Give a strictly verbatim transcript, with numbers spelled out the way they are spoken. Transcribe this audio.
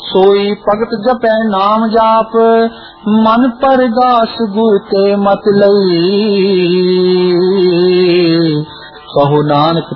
सोई भगत जपै नाम जाप, मन परगास गुरते मत लई। कहो नानक